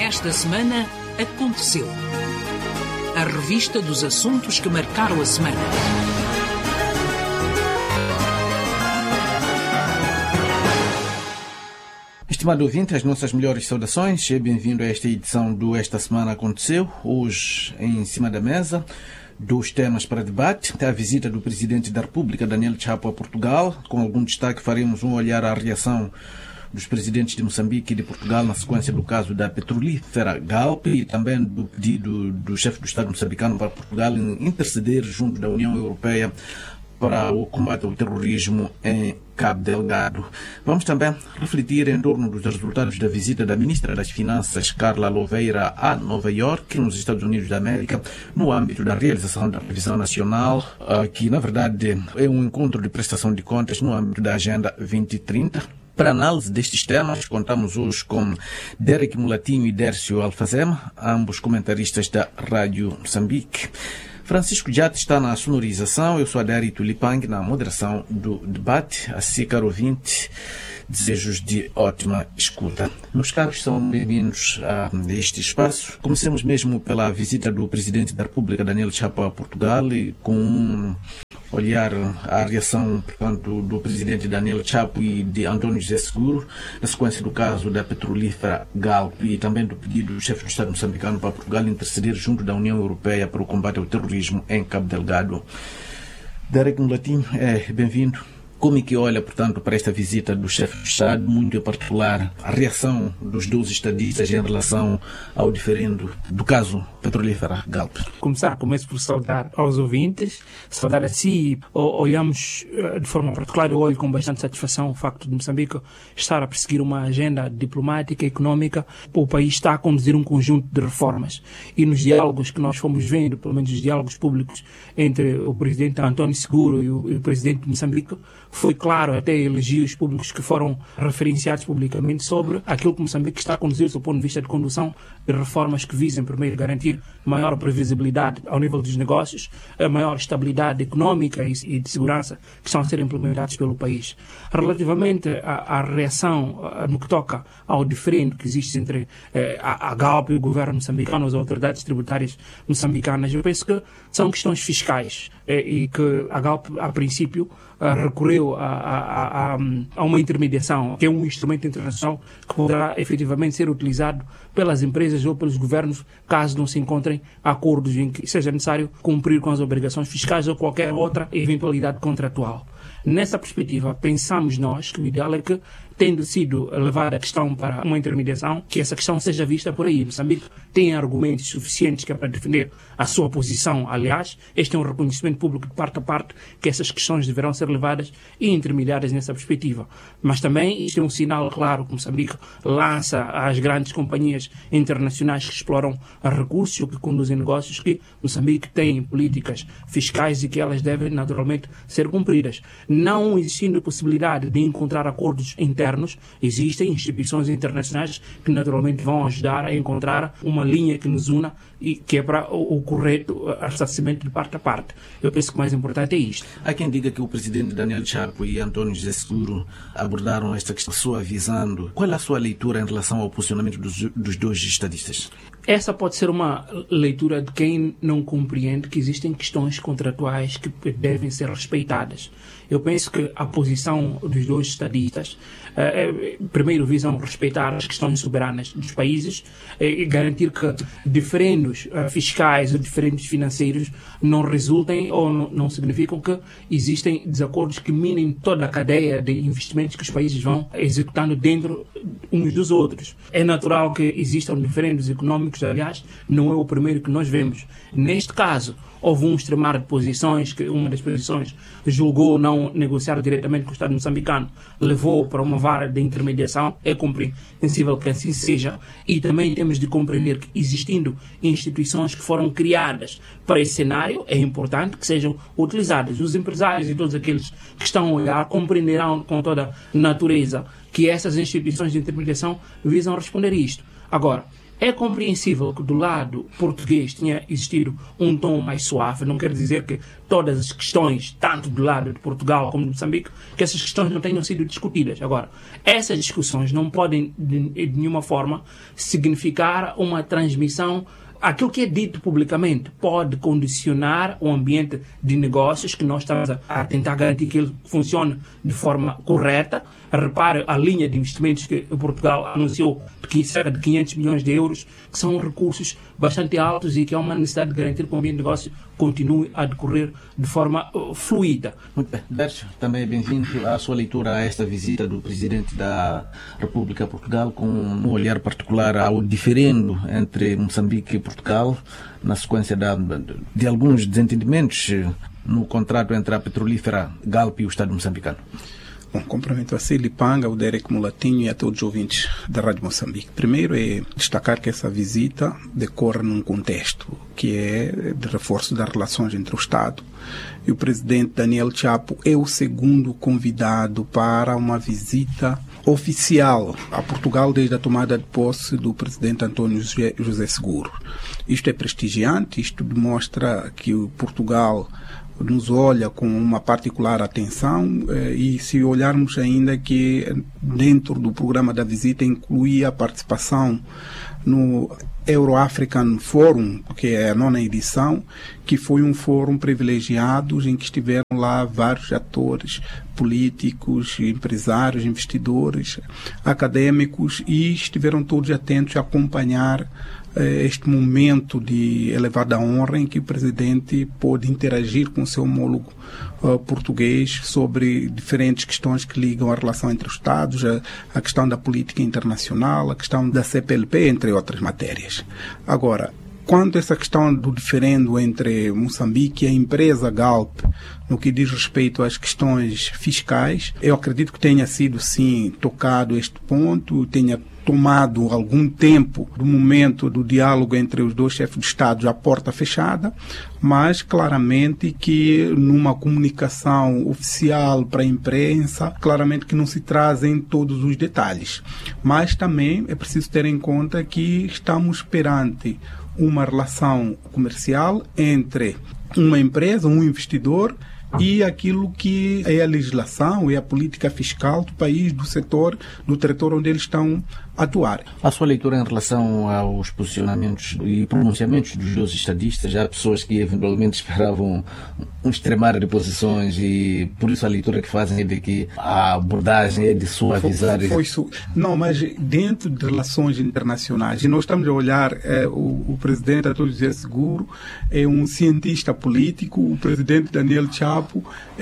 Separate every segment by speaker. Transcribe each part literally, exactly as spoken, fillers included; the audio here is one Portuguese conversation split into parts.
Speaker 1: Esta semana aconteceu. A revista dos assuntos que marcaram a semana.
Speaker 2: Estimado ouvinte, as nossas melhores saudações. É bem-vindo a esta edição do Esta Semana Aconteceu. Hoje, em cima da mesa, dois temas para debate. A visita do Presidente da República, Daniel Chapo, a Portugal. Com algum destaque, faremos um olhar à reação dos presidentes de Moçambique e de Portugal na sequência do caso da petrolífera Galp e também do pedido do chefe do Estado moçambicano para Portugal em interceder junto da União Europeia para o combate ao terrorismo em Cabo Delgado. Vamos também refletir em torno dos resultados da visita da Ministra das Finanças, Carla Louveira, a Nova York, nos Estados Unidos da América, no âmbito da realização da Revisão Nacional, que na verdade é um encontro de prestação de contas no âmbito da Agenda vinte trinta. Para análise destes temas, contamos hoje com Derek Mulatinho e Dércio Alfazema, ambos comentaristas da Rádio Moçambique. Francisco Jate está na sonorização, eu sou Adari Tulipang na moderação do debate. Assim, caro ouvinte, desejos de ótima escuta. Meus caros, são bem-vindos a este espaço. Comecemos mesmo pela visita do Presidente da República, Daniel Chapo, a Portugal, e com um olhar à reação, portanto, do Presidente Daniel Chapo e de António José Seguro, na sequência do caso da petrolífera Galp e também do pedido do chefe do Estado moçambicano para Portugal interceder junto da União Europeia para o combate ao terrorismo em Cabo Delgado. Derek Mulatinho, é bem-vindo. Como é que olha, portanto, para esta visita do chefe do Estado, muito em particular a reação dos dois estadistas em relação ao diferendo do caso petrolífera Galp?
Speaker 3: Começar, começo por saudar aos ouvintes, saudar a si. Olhamos de forma particular, eu olho com bastante satisfação o facto de Moçambique estar a perseguir uma agenda diplomática e económica. O país está a conduzir um conjunto de reformas e nos diálogos que nós fomos vendo, pelo menos os diálogos públicos entre o presidente António Seguro e o, e o presidente de Moçambique, foi claro, até elogios públicos que foram referenciados publicamente sobre aquilo que Moçambique está a conduzir do ponto de vista de condução de reformas que visem, primeiro, garantir maior previsibilidade ao nível dos negócios, a maior estabilidade económica e de segurança que estão a ser implementados pelo país. Relativamente à, à reação no que toca ao diferendo que existe entre eh, a, a Galp e o governo moçambicano, as autoridades tributárias moçambicanas, eu penso que são questões fiscais eh, e que a Galp, a princípio, recorreu a, a, a, a uma intermediação, que é um instrumento internacional que poderá efetivamente ser utilizado pelas empresas ou pelos governos, caso não se encontrem acordos em que seja necessário cumprir com as obrigações fiscais ou qualquer outra eventualidade contratual. Nessa perspectiva, pensamos nós que o ideal é que, tendo sido levada a questão para uma intermediação, que essa questão seja vista por aí. Moçambique tem argumentos suficientes que é para defender a sua posição. Aliás, este é um reconhecimento público de parte a parte que essas questões deverão ser levadas e intermediadas nessa perspectiva. Mas também isto é um sinal claro que Moçambique lança às grandes companhias internacionais que exploram recursos ou que conduzem negócios que Moçambique tem políticas fiscais e que elas devem naturalmente ser cumpridas. Não existindo possibilidade de encontrar acordos internos, existem instituições internacionais que naturalmente vão ajudar a encontrar uma linha que nos una e que é para o, o correto ressarcimento de parte a parte. Eu penso que o mais importante é isto.
Speaker 2: Há quem diga que o presidente Daniel Chapo e António José Seguro abordaram esta questão suavizando. Qual é a sua leitura em relação ao posicionamento dos, dos dois estadistas?
Speaker 3: Essa pode ser uma leitura de quem não compreende que existem questões contratuais que devem ser respeitadas. Eu penso que a posição dos dois estadistas, eh, primeiro, visam respeitar as questões soberanas dos países eh, e garantir que diferendos eh, fiscais ou diferendos financeiros não resultem ou não, não significam que existem desacordos que minem toda a cadeia de investimentos que os países vão executando dentro uns dos outros. É natural que existam diferendos económicos, aliás, não é o primeiro que nós vemos. Neste caso, houve um extremar de posições, que uma das posições julgou não negociar diretamente com o Estado moçambicano, levou para uma vara de intermediação. É compreensível que assim seja, e também temos de compreender que, existindo instituições que foram criadas para esse cenário, é importante que sejam utilizadas. Os empresários e todos aqueles que estão a olhar compreenderão com toda natureza que essas instituições de intermediação visam responder a isto. Agora, É compreensível que do lado português tenha existido um tom mais suave. Não quer dizer que todas as questões, tanto do lado de Portugal como de Moçambique, que essas questões não tenham sido discutidas. Agora, essas discussões não podem de, de nenhuma forma significar uma transmissão. Aquilo que é dito publicamente pode condicionar o ambiente de negócios que nós estamos a, a tentar garantir que ele funcione de forma correta. Repare a linha de investimentos que Portugal anunciou, de cerca de quinhentos milhões de euros, que são recursos bastante altos e que há uma necessidade de garantir que o ambiente de negócio continue a decorrer de forma uh, fluida.
Speaker 2: Muito bem. Berto, também bem-vindo à sua leitura a esta visita do Presidente da República a Portugal, com um olhar particular ao diferendo entre Moçambique e Portugal, na sequência da, de alguns desentendimentos no contrato entre a petrolífera Galp e o Estado moçambicano.
Speaker 4: Bom, cumprimento a Cílio Panga, o Derek Mulatinho e a todos os ouvintes da Rádio Moçambique. Primeiro é destacar que essa visita decorre num contexto que é de reforço das relações entre o Estado e o presidente Daniel Chapo é o segundo convidado para uma visita oficial a Portugal desde a tomada de posse do presidente António José Seguro. Isto é prestigiante, isto demonstra que o Portugal nos olha com uma particular atenção e se olharmos ainda que dentro do programa da visita incluía a participação no Euro-African Forum, que é a nona edição, que foi um fórum privilegiado em que estiveram lá vários atores políticos, empresários, investidores, acadêmicos e estiveram todos atentos a acompanhar este momento de elevada honra em que o presidente pôde interagir com o seu homólogo uh, português sobre diferentes questões que ligam a relação entre os Estados, a, a questão da política internacional, a questão da C P L P, entre outras matérias. Agora, quanto a essa questão do diferendo entre Moçambique e a empresa Galp, no que diz respeito às questões fiscais, eu acredito que tenha sido, sim, tocado este ponto, tenha tomado algum tempo do momento do diálogo entre os dois chefes de Estado à porta fechada, mas claramente que numa comunicação oficial para a imprensa, claramente que não se trazem todos os detalhes. Mas também é preciso ter em conta que estamos perante uma relação comercial entre uma empresa, um investidor e aquilo que é a legislação e a política fiscal do país, do setor, do território onde eles estão a atuar.
Speaker 2: A sua leitura em relação aos posicionamentos e pronunciamentos dos dois estadistas, há pessoas que eventualmente esperavam um extremar de posições e por isso a leitura que fazem é de que a abordagem é de suavizar.
Speaker 4: Foi, foi su... Não, mas dentro de relações internacionais, e nós estamos a olhar, é, o, o presidente António José Seguro é um cientista político, o presidente Daniel Chapo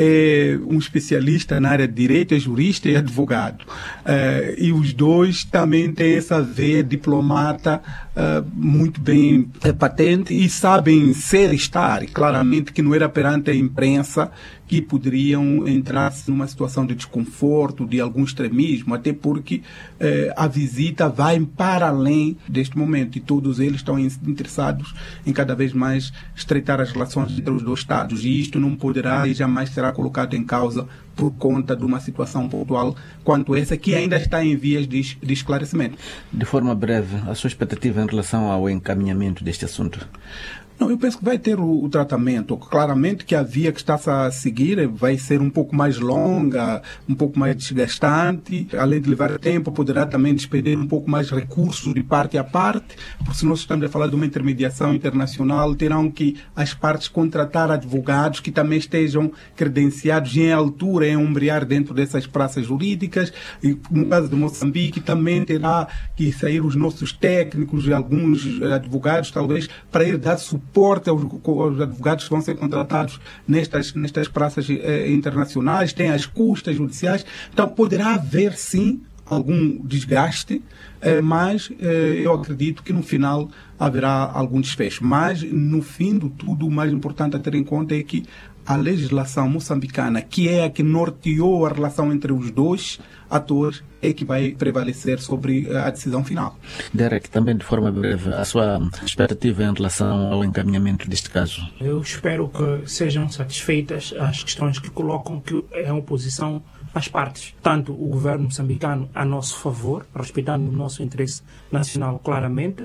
Speaker 4: é um especialista na área de direito, é jurista e advogado. É, e os dois também têm essa veia diplomata uh, muito bem é, patente e sabem ser estar. E claramente que não era perante a imprensa que poderiam entrar numa situação de desconforto, de algum extremismo, até porque eh, a visita vai para além deste momento e todos eles estão interessados em cada vez mais estreitar as relações entre os dois Estados e isto não poderá e jamais será colocado em causa por conta de uma situação pontual quanto essa que ainda está em vias de, de esclarecimento.
Speaker 2: De forma breve, a sua expectativa em relação ao encaminhamento deste assunto?
Speaker 4: Não, eu penso que vai ter o, o tratamento. Claramente que a via que está a seguir vai ser um pouco mais longa, um pouco mais desgastante. Além de levar tempo, poderá também despender um pouco mais recursos de parte a parte, porque se nós estamos a falar de uma intermediação internacional, terão que as partes contratar advogados que também estejam credenciados em altura, em ombrear dentro dessas praças jurídicas. E no caso de Moçambique, também terá que sair os nossos técnicos e alguns advogados, talvez, para ir dar suporte suporte aos, aos advogados que vão ser contratados nestas, nestas praças eh, internacionais, tem as custas judiciais, então poderá haver sim algum desgaste, eh, mas eh, eu acredito que no final haverá algum desfecho. Mas no fim de tudo, o mais importante a ter em conta é que a legislação moçambicana, que é a que norteou a relação entre os dois atores, é que vai prevalecer sobre a decisão final.
Speaker 2: Derek, também de forma breve, a sua expectativa em relação ao encaminhamento deste caso?
Speaker 3: Eu espero que sejam satisfeitas as questões que colocam que é uma posição as partes, tanto o governo moçambicano a nosso favor, respeitando o nosso interesse nacional claramente,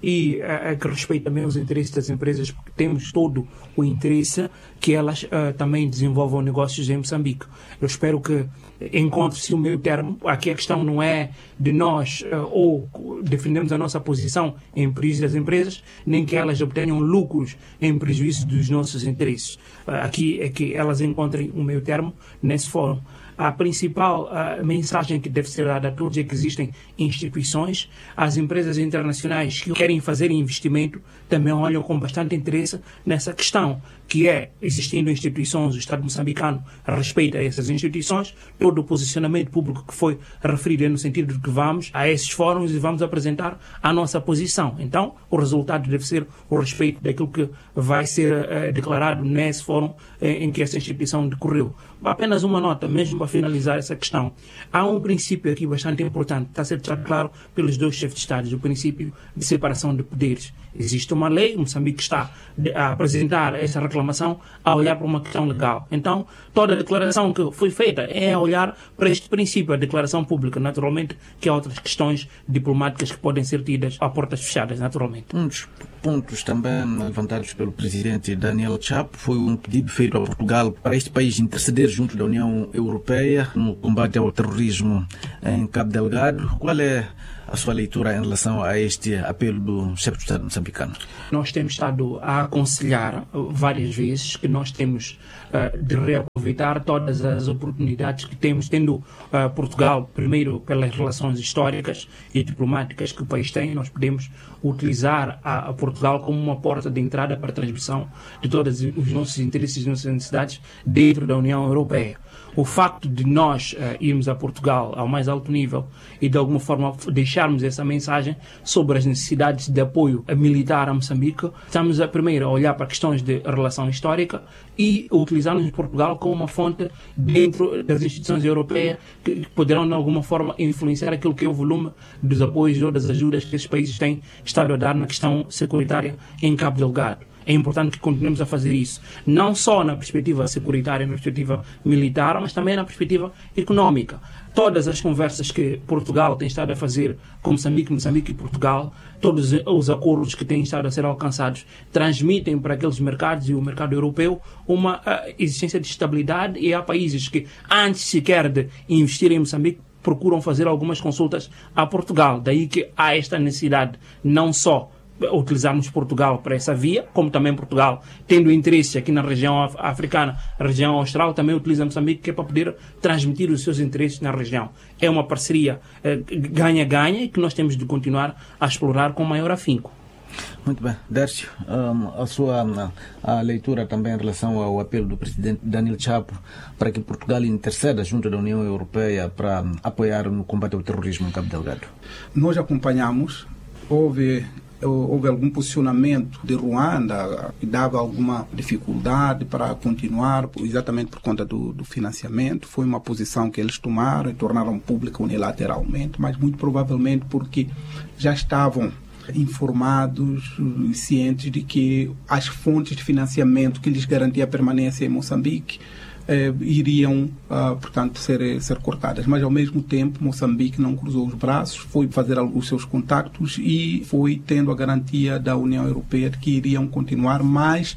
Speaker 3: e uh, que respeita também os interesses das empresas, porque temos todo o interesse que elas uh, também desenvolvam negócios em Moçambique. Eu espero que encontre-se o meio termo. Aqui a questão não é de nós uh, ou defendemos a nossa posição em prejuízo das empresas, nem que elas obtenham lucros em prejuízo dos nossos interesses. Uh, aqui é que elas encontrem um meio termo nesse fórum. A principal uh, mensagem que deve ser dada a todos é que existem instituições, as empresas internacionais que querem fazer investimento também olham com bastante interesse nessa questão, que é, existindo instituições, o Estado moçambicano respeita essas instituições, todo o posicionamento público que foi referido é no sentido de que vamos a esses fóruns e vamos apresentar a nossa posição. Então, o resultado deve ser o respeito daquilo que vai ser uh, declarado nesse fórum eh, em que essa instituição decorreu. Apenas uma nota, mesmo para finalizar essa questão. Há um princípio aqui bastante importante, está a ser deixado claro pelos dois chefes de Estado, o princípio de separação de poderes. Existe uma lei, Moçambique está a apresentar essa reclamação a olhar para uma questão legal. Então, toda a declaração que foi feita é a olhar para este princípio, a declaração pública, naturalmente, que há outras questões diplomáticas que podem ser tidas a portas fechadas, naturalmente.
Speaker 2: Um dos pontos também levantados pelo presidente Daniel Chapo foi um pedido feito a Portugal para este país interceder junto da União Europeia no combate ao terrorismo em Cabo Delgado. Qual é a sua leitura em relação a este apelo do chefe de Estado moçambicano?
Speaker 3: Nós temos estado a aconselhar várias vezes que nós temos uh, de reaproveitar todas as oportunidades que temos, tendo uh, Portugal, primeiro pelas relações históricas e diplomáticas que o país tem, nós podemos utilizar a, a Portugal como uma porta de entrada para a transmissão de todos os nossos interesses e nossas necessidades dentro da União Europeia. O facto de nós uh, irmos a Portugal ao mais alto nível e de alguma forma deixarmos essa mensagem sobre as necessidades de apoio militar a Moçambique, estamos a primeiro a olhar para questões de relação histórica e utilizarmos Portugal como uma fonte dentro das instituições europeias que poderão de alguma forma influenciar aquilo que é o volume dos apoios ou das ajudas que esses países têm estado a dar na questão securitária em Cabo Delgado. É importante que continuemos a fazer isso, não só na perspectiva securitária, na perspectiva militar, mas também na perspectiva económica. Todas as conversas que Portugal tem estado a fazer com Moçambique, Moçambique e Portugal, todos os acordos que têm estado a ser alcançados, transmitem para aqueles mercados e o mercado europeu uma uh, existência de estabilidade, e há países que, antes sequer de investir em Moçambique, procuram fazer algumas consultas a Portugal. Daí que há esta necessidade, não só utilizarmos Portugal para essa via, como também Portugal, tendo interesse aqui na região africana, a região austral, também utiliza Moçambique, que é para poder transmitir os seus interesses na região. É uma parceria eh, ganha-ganha e que nós temos de continuar a explorar com maior afinco.
Speaker 2: Muito bem. Dércio, um, a sua a leitura também em relação ao apelo do presidente Daniel Chapo para que Portugal interceda junto da União Europeia para apoiar no combate ao terrorismo em Cabo Delgado.
Speaker 4: Nós acompanhamos, houve houve algum posicionamento de Ruanda que dava alguma dificuldade para continuar, exatamente por conta do, do financiamento. Foi uma posição que eles tomaram e tornaram pública unilateralmente, mas muito provavelmente porque já estavam informados e cientes de que as fontes de financiamento que lhes garantia a permanência em Moçambique Eh, iriam, uh, portanto, ser, ser cortadas. Mas, ao mesmo tempo, Moçambique não cruzou os braços, foi fazer os seus contactos e foi tendo a garantia da União Europeia de que iriam continuar mais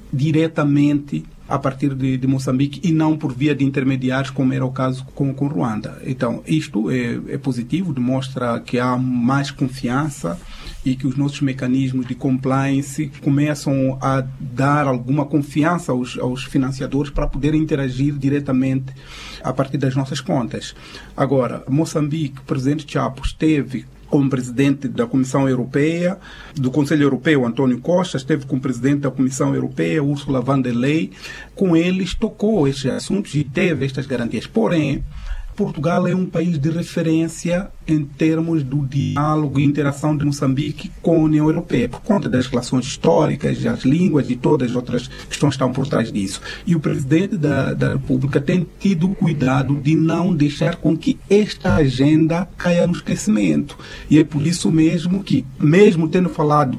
Speaker 4: diretamente a partir de, de Moçambique e não por via de intermediários, como era o caso com, com Ruanda. Então, isto é, é positivo, demonstra que há mais confiança e que os nossos mecanismos de compliance começam a dar alguma confiança aos, aos financiadores para poderem interagir diretamente a partir das nossas contas. Agora, Moçambique, o presidente Chapo esteve como presidente da Comissão Europeia, do Conselho Europeu, António Costa, esteve com o presidente da Comissão Europeia, Ursula von der Leyen. Com eles tocou estes assuntos e teve estas garantias. Porém, Portugal é um país de referência em termos do diálogo e interação de Moçambique com a União Europeia, por conta das relações históricas, das línguas e todas as outras questões que estão por trás disso. E o presidente da, da República tem tido cuidado de não deixar com que esta agenda caia no esquecimento. E é por isso mesmo que, mesmo tendo falado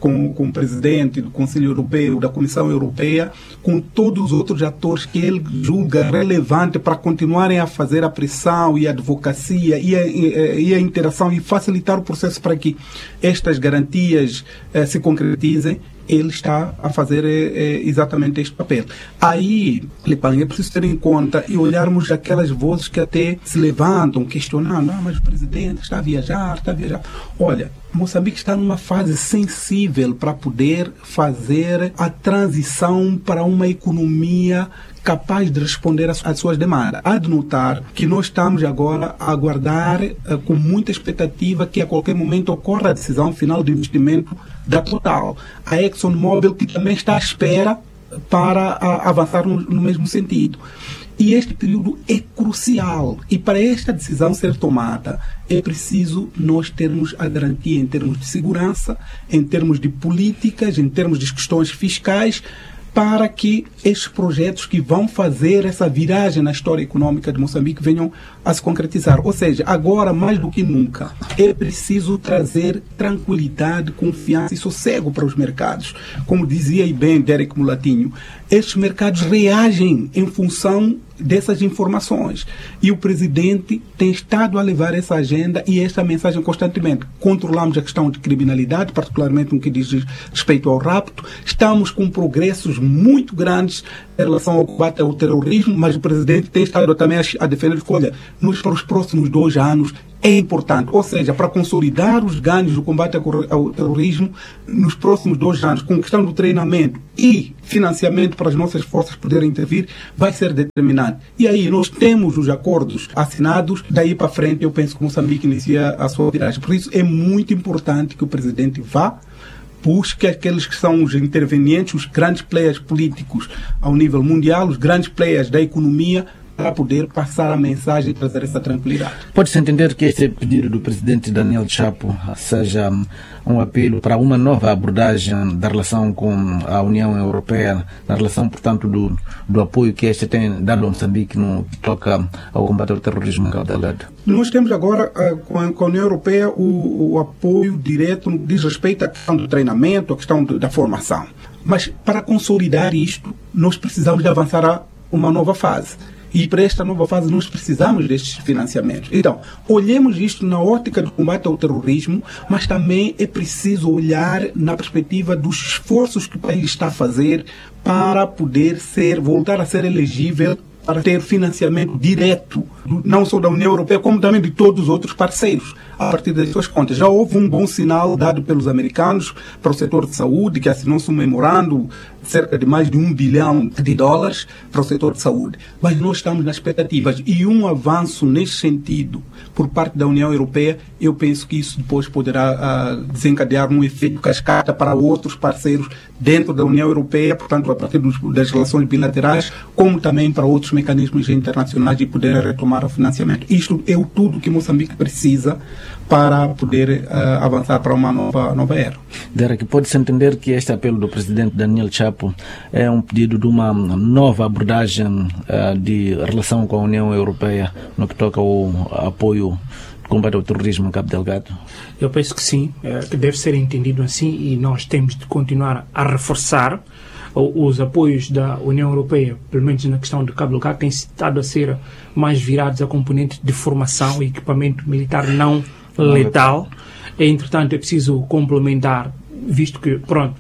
Speaker 4: com, com o presidente do Conselho Europeu, da Comissão Europeia, com todos os outros atores que ele julga relevante para continuarem a fazer a pressão e a advocacia e a, e, e a interação e facilitar o processo para que estas garantias eh, se concretizem. Ele está a fazer é, exatamente este papel. Aí, Lipang, é preciso ter em conta e olharmos aquelas vozes que até se levantam questionando, ah, mas o presidente está a viajar, está a viajar. Olha, Moçambique está numa fase sensível para poder fazer a transição para uma economia capaz de responder às suas demandas. Há de notar que nós estamos agora a aguardar uh, com muita expectativa que a qualquer momento ocorra a decisão final de investimento da Total. A ExxonMobil, que também está à espera para uh, avançar no, no mesmo sentido. E este período é crucial. E para esta decisão ser tomada, é preciso nós termos a garantia em termos de segurança, em termos de políticas, em termos de questões fiscais, para que estes projetos que vão fazer essa viragem na história econômica de Moçambique venham a se concretizar. Ou seja, agora, mais do que nunca, é preciso trazer tranquilidade, confiança e sossego para os mercados. Como dizia aí bem Derek Mulatinho, estes mercados reagem em função dessas informações. E o presidente tem estado a levar essa agenda e esta mensagem constantemente. Controlamos a questão de criminalidade, particularmente no que diz respeito ao rapto. Estamos com progressos muito grandes em relação ao combate ao terrorismo, mas o presidente tem estado também a defender que, olha, nos para os próximos dois anos é importante, ou seja, para consolidar os ganhos do combate ao terrorismo nos próximos dois anos, com questão do treinamento e financiamento para as nossas forças poderem intervir, vai ser determinante. E aí nós temos os acordos assinados, daí para frente eu penso que Moçambique inicia a sua viragem. Por isso é muito importante que o presidente vá, busque aqueles que são os intervenientes, os grandes players políticos ao nível mundial, os grandes players da economia, para poder passar a mensagem e trazer essa tranquilidade.
Speaker 2: Pode-se entender que este pedido do presidente Daniel Chapo seja um apelo para uma nova abordagem da relação com a União Europeia, na relação, portanto, do, do apoio que este tem dado a Moçambique no que toca ao combate ao terrorismo em Cabo Delgado?
Speaker 4: Nós temos agora, com a União Europeia, o, o apoio direto no que diz respeito à questão do treinamento, à questão da formação. Mas, para consolidar isto, nós precisamos de avançar a uma nova fase. E para esta nova fase nós precisamos destes financiamentos. Então, olhemos isto na ótica do combate ao terrorismo, mas também é preciso olhar na perspectiva dos esforços que o país está a fazer para poder ser, voltar a ser elegível para ter financiamento direto, não só da União Europeia, como também de todos os outros parceiros, a partir das suas contas. Já houve um bom sinal dado pelos americanos para o setor de saúde, que assinou-se um memorando cerca de mais de um bilhão de dólares para o setor de saúde. Mas nós estamos nas expectativas e um avanço nesse sentido por parte da União Europeia, eu penso que isso depois poderá uh, desencadear um efeito cascata para outros parceiros dentro da União Europeia, portanto, a partir dos, das relações bilaterais, como também para outros mecanismos internacionais de poder retomar o financiamento. Isto é o tudo que Moçambique precisa para poder uh, avançar para uma nova, nova era.
Speaker 2: Derek, pode-se entender que este apelo do presidente Daniel Chapo é um pedido de uma nova abordagem uh, de relação com a União Europeia no que toca ao apoio de combate ao terrorismo em Cabo Delgado?
Speaker 3: Eu penso que sim, é, que deve ser entendido assim e nós temos de continuar a reforçar os apoios da União Europeia, pelo menos na questão de Cabo Delgado, têm estado a ser mais virados a componentes de formação e equipamento militar não letal. Entretanto, é preciso complementar, visto que, pronto,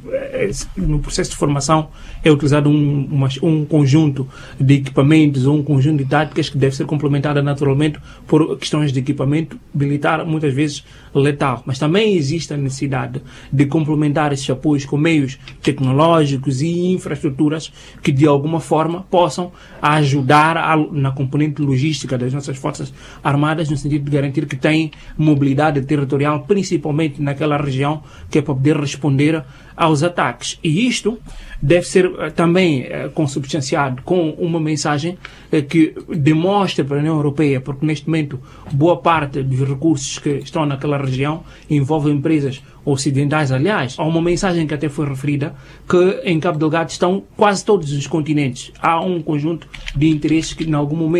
Speaker 3: no processo de formação é utilizado um, uma, um conjunto de equipamentos ou um conjunto de táticas que deve ser complementada naturalmente por questões de equipamento militar, muitas vezes letal. Mas também existe a necessidade de complementar esses apoios com meios tecnológicos e infraestruturas que, de alguma forma, possam ajudar a, na componente logística das nossas forças armadas, no sentido de garantir que têm mobilidade territorial, principalmente naquela região, que é para poder responder aos ataques. E isto deve ser uh, também uh, consubstanciado com uma mensagem uh, que demonstre para a União Europeia, porque neste momento boa parte dos recursos que estão naquela região envolvem empresas ocidentais. Aliás, há uma mensagem que até foi referida, que em Cabo Delgado estão quase todos os continentes. Há um conjunto de interesses que, em algum momento,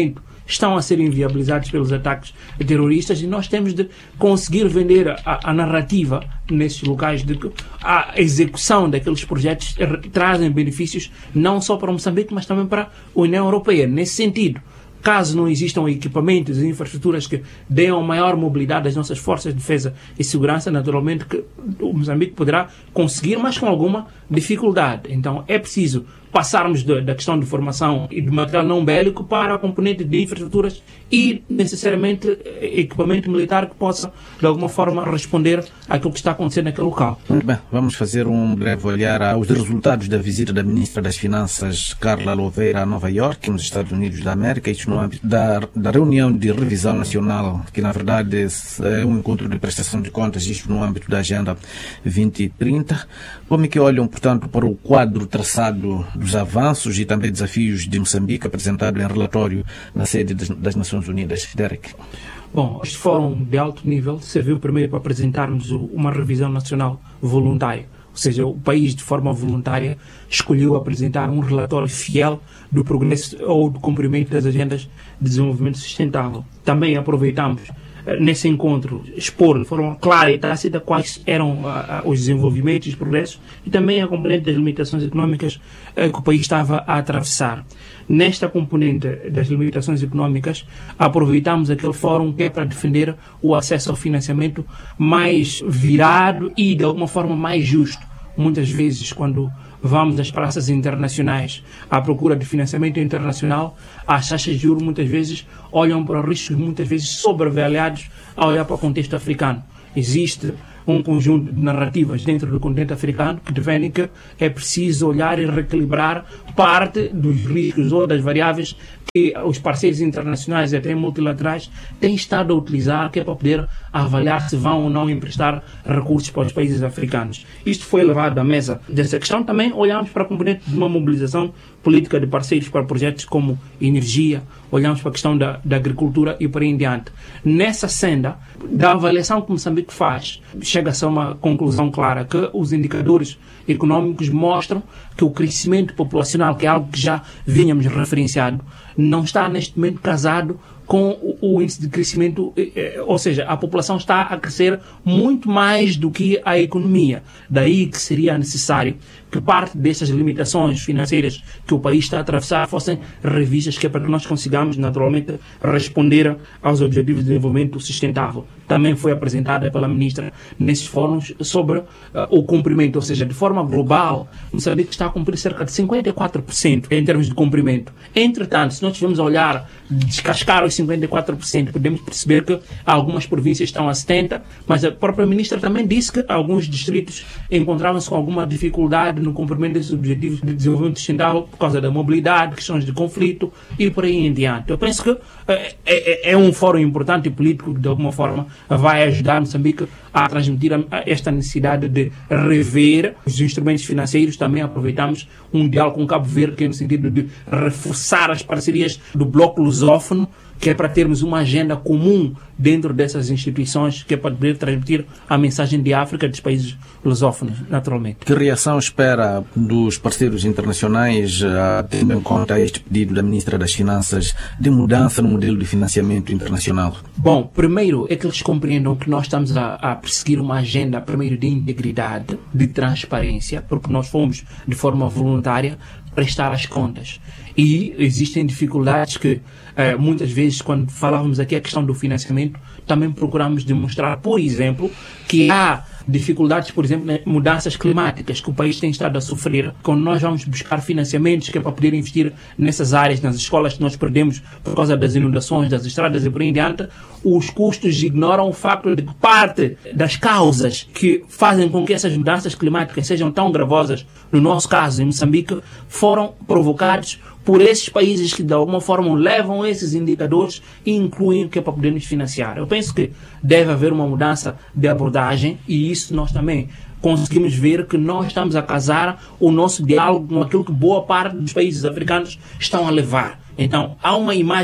Speaker 3: estão a ser inviabilizados pelos ataques terroristas, e nós temos de conseguir vender a, a narrativa nesses locais de que a execução daqueles projetos trazem benefícios não só para Moçambique, mas também para a União Europeia. Nesse sentido, caso não existam equipamentos e infraestruturas que deem maior mobilidade às nossas forças de defesa e segurança, naturalmente que o Moçambique poderá conseguir, mas com alguma dificuldade. Então é preciso passarmos da, da questão de formação e de material não bélico para a componente de infraestruturas e, necessariamente, equipamento militar que possa, de alguma forma, responder àquilo que está acontecendo naquele local.
Speaker 2: Bem, vamos fazer um breve olhar aos resultados da visita da Ministra das Finanças, Carla Louveira, a Nova Iorque, nos Estados Unidos da América, isto no âmbito da, da reunião de revisão nacional, que, na verdade, é um encontro de prestação de contas, isto no âmbito da Agenda vinte trinta. Como é que olham, portanto, para o quadro traçado dos avanços e também desafios de Moçambique apresentado em relatório na sede das, das Nações Unidas? Derek.
Speaker 3: Bom, este fórum de alto nível serviu primeiro para apresentarmos uma revisão nacional voluntária, ou seja, o país de forma voluntária escolheu apresentar um relatório fiel do progresso ou do cumprimento das agendas de desenvolvimento sustentável. Também aproveitamos nesse encontro expor de forma clara e tácita quais eram uh, os desenvolvimentos e os progressos e também a componente das limitações económicas uh, que o país estava a atravessar. Nesta componente das limitações económicas, aproveitamos aquele fórum que é para defender o acesso ao financiamento mais virado e, de alguma forma, mais justo. Muitas vezes, quando vamos às praças internacionais à procura de financiamento internacional, as taxas de juros muitas vezes olham para riscos muitas vezes sobreavaliados a olhar para o contexto africano. Existe um conjunto de narrativas dentro do continente africano que defendem que é preciso olhar e reequilibrar parte dos riscos ou das variáveis que os parceiros internacionais e até multilaterais têm estado a utilizar, que é para poder avaliar se vão ou não emprestar recursos para os países africanos. Isto foi levado à mesa dessa questão. Também olhamos para a componente de uma mobilização política de parceiros para projetos como energia, olhamos para a questão da, da agricultura e por aí em diante. Nessa senda da avaliação que Moçambique faz, chega-se a uma conclusão clara que os indicadores económicos mostram que o crescimento populacional, que é algo que já vínhamos referenciado, não está neste momento casado com o, o índice de crescimento, eh, ou seja, a população está a crescer muito mais do que a economia. Daí que seria necessário que parte destas limitações financeiras que o país está a atravessar fossem revistas, que é para que nós consigamos, naturalmente, responder aos objetivos de desenvolvimento sustentável. Também foi apresentada pela Ministra nesses fóruns sobre uh, o cumprimento, ou seja, de forma global, Moçambique está a cumprir cerca de cinquenta e quatro por cento em termos de cumprimento. Entretanto, se nós tivermos a olhar, descascar os cinquenta e quatro por cento, podemos perceber que algumas províncias estão a setenta por cento, mas a própria Ministra também disse que alguns distritos encontravam-se com alguma dificuldade no cumprimento desses objetivos de desenvolvimento sustentável por causa da mobilidade, questões de conflito e por aí em diante. Eu penso que é, é, é um fórum importante e político que, de alguma forma, vai ajudar Moçambique a transmitir a, a esta necessidade de rever os instrumentos financeiros. Também aproveitamos um diálogo com Cabo Verde, que é no sentido de reforçar as parcerias do bloco lusófono, que é para termos uma agenda comum dentro dessas instituições, que é para poder transmitir a mensagem de África dos países lusófonos, naturalmente.
Speaker 2: Que reação espera dos parceiros internacionais, tendo em conta este pedido da Ministra das Finanças de mudança no modelo de financiamento internacional?
Speaker 3: Bom, primeiro é que eles compreendam que nós estamos a, a perseguir uma agenda, primeiro, de integridade, de transparência, porque nós fomos, de forma voluntária, prestar as contas. E existem dificuldades que, eh, muitas vezes, quando falávamos aqui a questão do financiamento, também procuramos demonstrar, por exemplo, que há dificuldades, por exemplo, em mudanças climáticas que o país tem estado a sofrer. Quando nós vamos buscar financiamentos que é para poder investir nessas áreas, nas escolas que nós perdemos por causa das inundações, das estradas e por aí em diante, os custos ignoram o facto de que parte das causas que fazem com que essas mudanças climáticas sejam tão gravosas, no nosso caso, em Moçambique, foram provocados por esses países que, de alguma forma, levam esses indicadores e incluem o que é para podermos financiar. Eu penso que deve haver uma mudança de abordagem e isso nós também conseguimos ver que nós estamos a casar o nosso diálogo com aquilo que boa parte dos países africanos estão a levar. Então, há uma imagem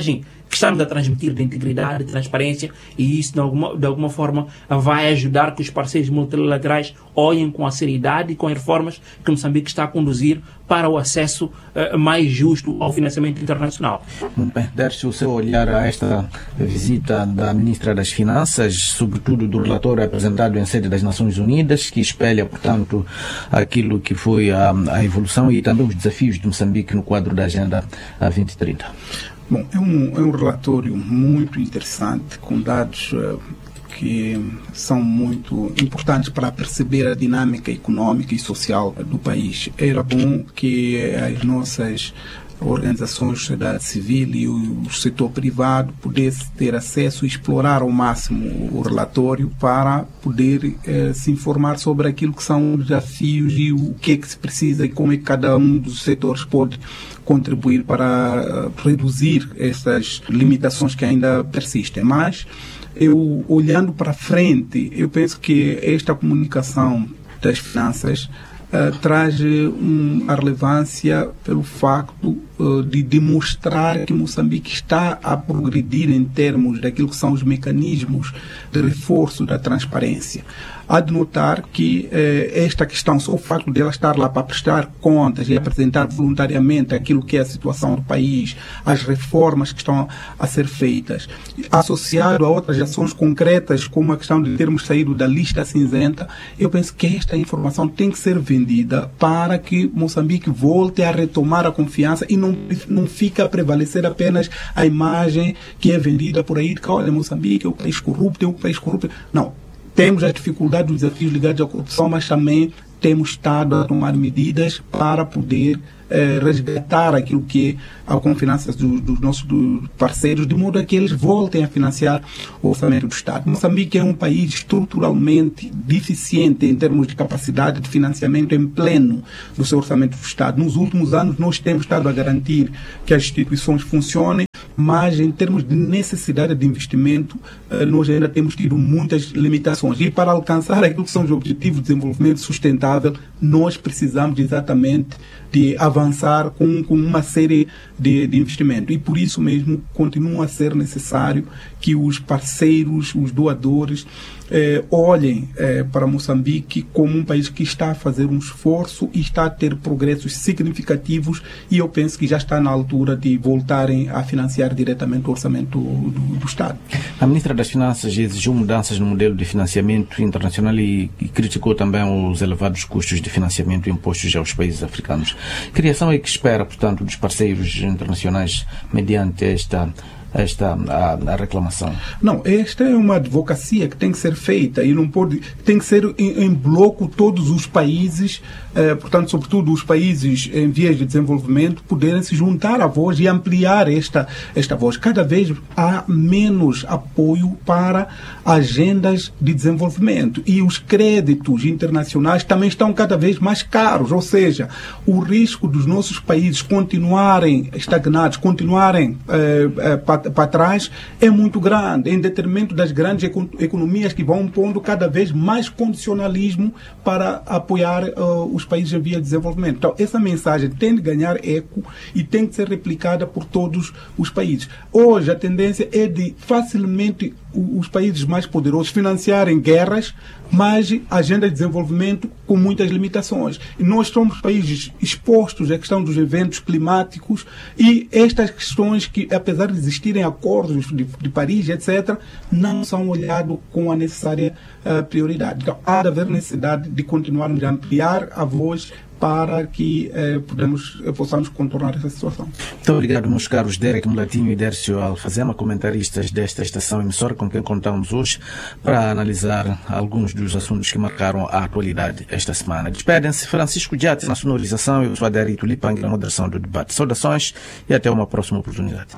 Speaker 3: que estamos a transmitir de integridade, de transparência, e isso de alguma, de alguma forma vai ajudar que os parceiros multilaterais olhem com a seriedade e com as reformas que Moçambique está a conduzir para o acesso uh, mais justo ao financiamento internacional.
Speaker 2: Bem, deixe o seu olhar a esta visita da Ministra das Finanças, sobretudo do relatório apresentado em sede das Nações Unidas, que espelha, portanto, aquilo que foi a, a evolução e também os desafios de Moçambique no quadro da Agenda vinte trinta.
Speaker 4: Bom, é um, é um relatório muito interessante, com dados uh, que são muito importantes para perceber a dinâmica econômica e social do país. Era bom que as nossas organizações, sociedade civil e o setor privado pudessem ter acesso e explorar ao máximo o relatório para poder eh, se informar sobre aquilo que são os desafios e o que é que se precisa e como é que cada um dos setores pode contribuir para reduzir essas limitações que ainda persistem. Mas eu, olhando para frente, eu penso que esta comunicação das finanças Uh, traz um, a relevância pelo facto uh, de demonstrar que Moçambique está a progredir em termos daquilo que são os mecanismos de reforço da transparência. Há de notar que eh, esta questão, só o facto de ela estar lá para prestar contas e apresentar voluntariamente aquilo que é a situação do país, as reformas que estão a ser feitas, associado a outras ações concretas, como a questão de termos saído da lista cinzenta, eu penso que esta informação tem que ser vendida para que Moçambique volte a retomar a confiança e não, não fique a prevalecer apenas a imagem que é vendida por aí, de que, olha, Moçambique é um país corrupto, é um país corrupto. Não. Temos as dificuldades, os desafios ligados à corrupção, mas também temos estado a tomar medidas para poder eh, resgatar aquilo que é a confiança dos, dos nossos dos parceiros, de modo a que eles voltem a financiar o orçamento do Estado. Moçambique é um país estruturalmente deficiente em termos de capacidade de financiamento em pleno do seu orçamento do Estado. Nos últimos anos, nós temos estado a garantir que as instituições funcionem, mas em termos de necessidade de investimento, nós ainda temos tido muitas limitações. E para alcançar aquilo que são os objetivos de desenvolvimento sustentável, nós precisamos exatamente de avançar com, com uma série de, de investimentos. E por isso mesmo continua a ser necessário que os parceiros, os doadores, eh, olhem eh, para Moçambique como um país que está a fazer um esforço e está a ter progressos significativos, e eu penso que já está na altura de voltarem a financiar diretamente o orçamento do, do, do Estado.
Speaker 2: A Ministra das Finanças exigiu mudanças no modelo de financiamento internacional e, e criticou também os elevados custos de financiamento impostos aos países africanos. Que reação é que espera, portanto, dos parceiros internacionais mediante esta esta a, a reclamação?
Speaker 4: Não, esta é uma advocacia que tem que ser feita e não pode, tem que ser em, em bloco todos os países, eh, portanto, sobretudo os países em vias de desenvolvimento, poderem se juntar à voz e ampliar esta, esta voz. Cada vez há menos apoio para agendas de desenvolvimento e os créditos internacionais também estão cada vez mais caros, ou seja, o risco dos nossos países continuarem estagnados, continuarem eh, eh, para, para trás é muito grande, em detrimento das grandes economias que vão pondo cada vez mais condicionalismo para apoiar uh, os países em via de desenvolvimento. Então, essa mensagem tem de ganhar eco e tem de ser replicada por todos os países. Hoje, a tendência é de facilmente os países mais poderosos financiarem guerras, mas a agenda de desenvolvimento com muitas limitações. E nós somos países expostos à questão dos eventos climáticos e estas questões que, apesar de existirem acordos de, de Paris, etcétera, não são olhados com a necessária uh, prioridade. Então, há de haver necessidade de continuarmos a ampliar a voz para que eh, podemos, eh, possamos contornar essa situação.
Speaker 2: Muito obrigado, meus caros Derek Mulatinho e Dércio Alfazema, comentaristas desta estação emissora com quem contamos hoje para analisar alguns dos assuntos que marcaram a atualidade esta semana. Despedem-se Francisco Diate na sonorização e o Suaderito Lipang na moderação do debate. Saudações e até uma próxima oportunidade.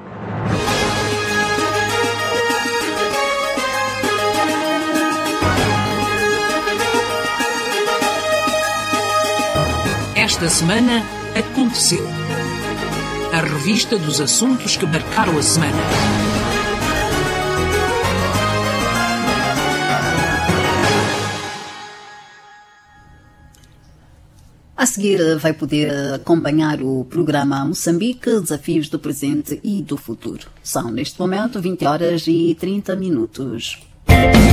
Speaker 1: Esta semana aconteceu. A revista dos assuntos que marcaram a semana.
Speaker 5: A seguir vai poder acompanhar o programa Moçambique, Desafios do Presente e do Futuro. São neste momento vinte horas e trinta minutos.